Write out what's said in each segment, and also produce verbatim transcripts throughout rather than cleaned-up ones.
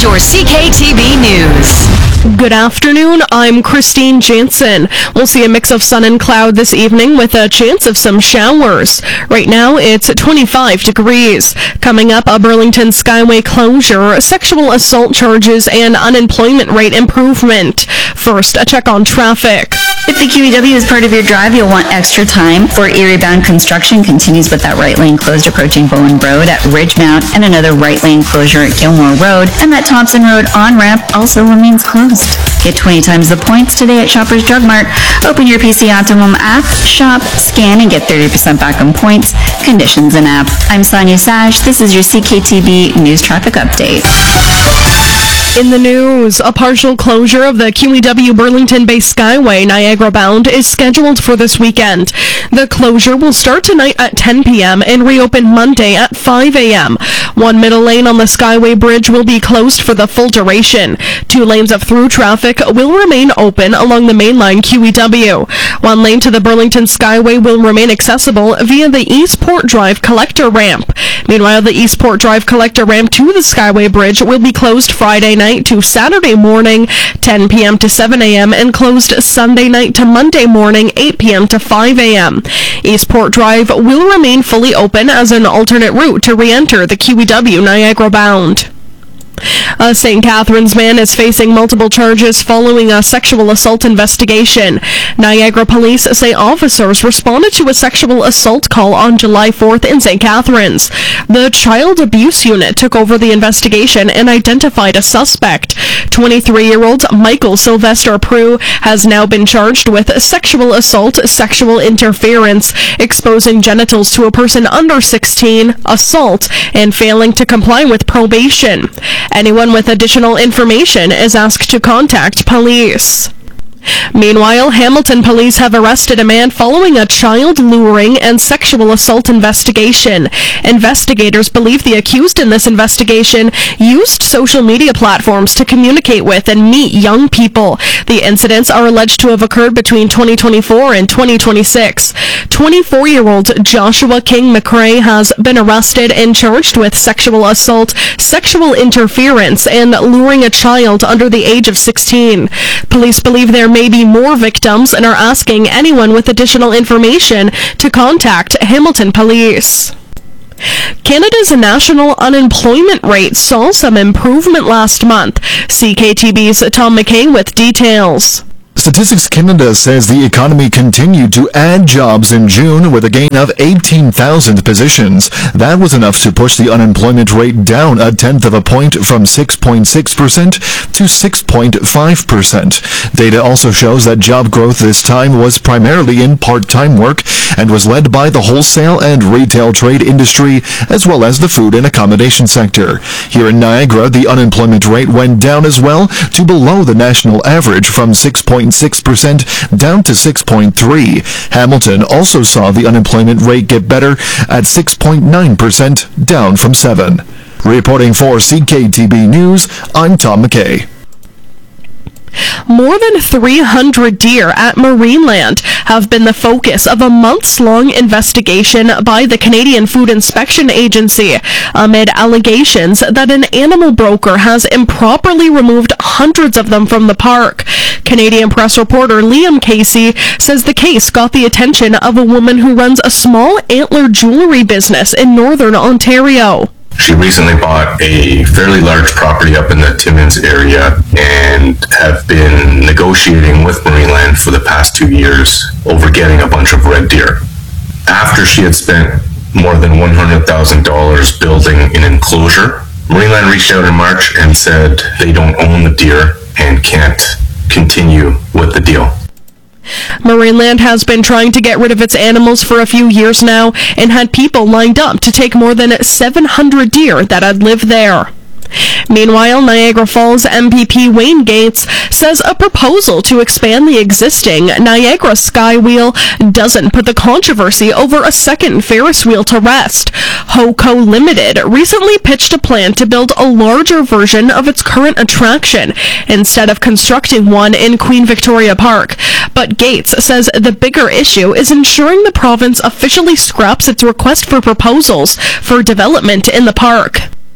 your C K T V News. Good afternoon, I'm Christine Jansen. We'll see a mix of sun and cloud this evening with a chance of some showers. Right now, it's twenty-five degrees. Coming up, a Burlington Skyway closure, sexual assault charges, and unemployment rate improvement. First, a check on traffic. If the Q E W is part of your drive, you'll want extra time. For Erie-bound construction continues with that right lane closed approaching Bowen Road at Ridgemount and another right lane closure at Gilmore Road. And that Thompson Road on-ramp also remains closed. Get twenty times the points today at Shoppers Drug Mart. Open your P C Optimum app, shop, scan, and get thirty percent back on points, conditions, and app. I'm Sonia Sash. This is your C K T V News Traffic Update. In the news, a partial closure of the Q E W Burlington Bay Skyway Niagara bound is scheduled for this weekend. The closure will start tonight at ten p.m. and reopen Monday at five a.m. One middle lane on the Skyway Bridge will be closed for the full duration. Two lanes of through traffic will remain open along the mainline Q E W. One lane to the Burlington Skyway will remain accessible via the Eastport Drive collector ramp. Meanwhile, the Eastport Drive collector ramp to the Skyway Bridge will be closed Friday night to Saturday morning, ten p.m. to seven a.m., and closed Sunday night to Monday morning, eight p.m. to five a.m. Eastport Drive will remain fully open as an alternate route to re-enter the Q E W Niagara bound. A Saint Catharines man is facing multiple charges following a sexual assault investigation. Niagara police say officers responded to a sexual assault call on July fourth in Saint Catharines. The child abuse unit took over the investigation and identified a suspect. twenty-three-year-old Michael Sylvester Prue has now been charged with sexual assault, sexual interference, exposing genitals to a person under sixteen, assault, and failing to comply with probation. Anyone with additional information is asked to contact police. Meanwhile, Hamilton police have arrested a man following a child luring and sexual assault investigation. Investigators believe the accused in this investigation used social media platforms to communicate with and meet young people. The incidents are alleged to have occurred between twenty twenty-four and twenty twenty-six. twenty-four-year-old Joshua King McRae has been arrested and charged with sexual assault, sexual interference, and luring a child under the age of sixteen. Police believe there may be more victims and are asking anyone with additional information to contact Hamilton Police. Canada's national unemployment rate saw some improvement last month. C K T V's Tom McKay with details. Statistics Canada says the economy continued to add jobs in June with a gain of eighteen thousand positions. That was enough to push the unemployment rate down a tenth of a point from six point six percent to six point five percent. Data also shows that job growth this time was primarily in part-time work and was led by the wholesale and retail trade industry as well as the food and accommodation sector. Here in Niagara, the unemployment rate went down as well to below the national average from six point six percent down to six point three. Hamilton also saw the unemployment rate get better at six point nine percent, down from seven. Reporting for C K T V News, I'm Tom McKay. More than three hundred deer at Marineland have been the focus of a months-long investigation by the Canadian Food Inspection Agency amid allegations that an animal broker has improperly removed hundreds of them from the park. Canadian press reporter Liam Casey says the case got the attention of a woman who runs a small antler jewelry business in northern Ontario. She recently bought a fairly large property up in the Timmins area and have been negotiating with Marineland for the past two years over getting a bunch of red deer. After she had spent more than one hundred thousand dollars building an enclosure, Marineland reached out in March and said they don't own the deer and can't continue with the deal. Marineland has been trying to get rid of its animals for a few years now and had people lined up to take more than seven hundred deer that had lived there. Meanwhile, Niagara Falls M P P Wayne Gates says a proposal to expand the existing Niagara Skywheel doesn't put the controversy over a second Ferris wheel to rest. HOCO Limited recently pitched a plan to build a larger version of its current attraction instead of constructing one in Queen Victoria Park. But Gates says the bigger issue is ensuring the province officially scraps its request for proposals for development in the park.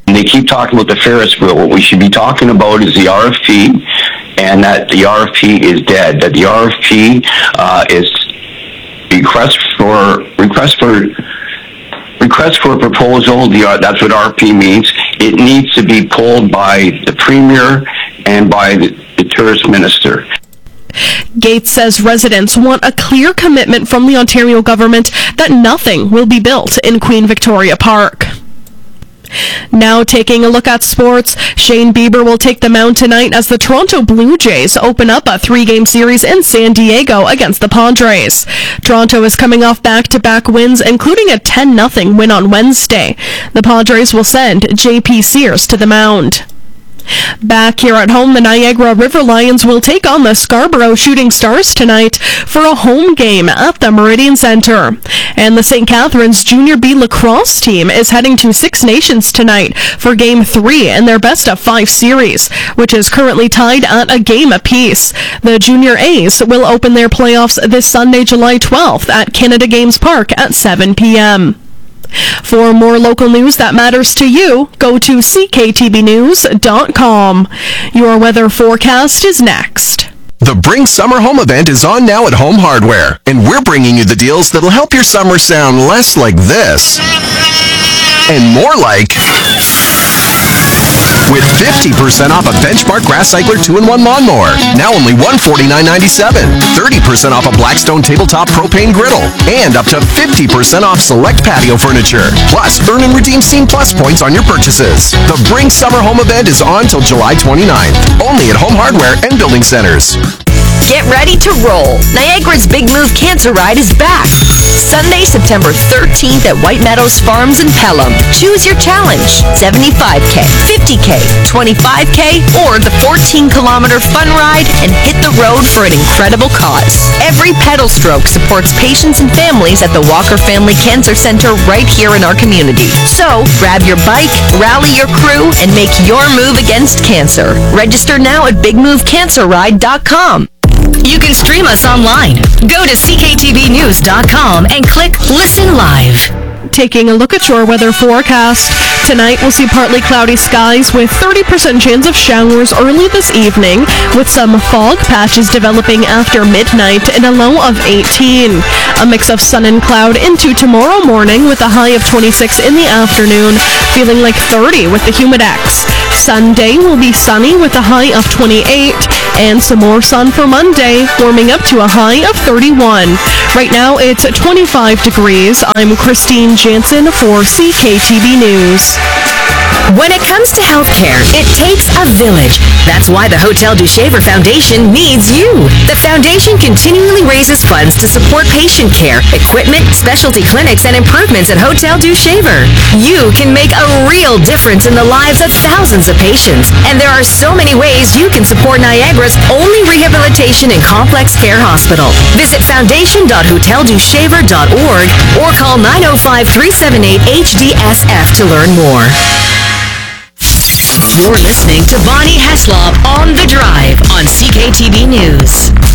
They keep talking about the Ferris wheel. What we should be talking about is the R F P, and that the R F P is dead. That the R F P uh, is request for request for request for a proposal. The uh, that's what R F P means. It needs to be pulled by the Premier and by the, the Tourist Minister. Gates says residents want a clear commitment from the Ontario government that nothing will be built in Queen Victoria Park. Now taking a look at sports, Shane Bieber will take the mound tonight as the Toronto Blue Jays open up a three-game series in San Diego against the Padres. Toronto is coming off back-to-back wins, including a ten nothing win on Wednesday. The Padres will send J P Sears to the mound. Back here at home, the Niagara River Lions will take on the Scarborough Shooting Stars tonight for a home game at the Meridian Centre. And the Saint Catharines Junior B lacrosse team is heading to Six Nations tonight for Game three in their best-of-five series, which is currently tied at a game apiece. The Junior A's will open their playoffs this Sunday, July twelfth at Canada Games Park at seven p.m. For more local news that matters to you, go to c k t b news dot com. Your weather forecast is next. The Bring Summer Home event is on now at Home Hardware, and we're bringing you the deals that'll help your summer sound less like this and more like... With fifty percent off a Benchmark Grass Cycler two in one lawnmower, now only one hundred forty-nine dollars and ninety-seven cents. thirty percent off a Blackstone Tabletop Propane Griddle, and up to fifty percent off select patio furniture. Plus, earn and redeem Scene Plus points on your purchases. The Bring Summer Home event is on till July twenty-ninth, only at Home Hardware and Building Centers. Get ready to roll. Niagara's Big Move Cancer Ride is back. Sunday, September thirteenth at White Meadows Farms in Pelham. Choose your challenge. seventy-five K, fifty K, twenty-five K, or the fourteen kilometer fun ride and hit the road for an incredible cause. Every pedal stroke supports patients and families at the Walker Family Cancer Center right here in our community. So, grab your bike, rally your crew, and make your move against cancer. Register now at big move cancer ride dot com. You can stream us online. Go to c k t v news dot com and click Listen Live. Taking a look at your weather forecast. Tonight we'll see partly cloudy skies with thirty percent chance of showers early this evening, with some fog patches developing after midnight and a low of eighteen. A mix of sun and cloud into tomorrow morning with a high of twenty-six in the afternoon, feeling like thirty with the Humidex. Sunday will be sunny with a high of twenty-eight, and some more sun for Monday, warming up to a high of thirty-one. Right now it's twenty-five degrees. I'm Christine Jansen for C K T V News. When it comes to healthcare, it takes a village. That's why the Hotel du Shaver Foundation needs you. The foundation continually raises funds to support patient care, equipment, specialty clinics, and improvements at Hotel du Shaver. You can make a real difference in the lives of thousands of patients. And there are so many ways you can support Niagara's only rehabilitation and complex care hospital. Visit foundation dot hotel du shaver dot org or call nine oh five, three seven eight, H D S F to learn more. You're listening to Bonnie Heslop on The Drive on C K T V News.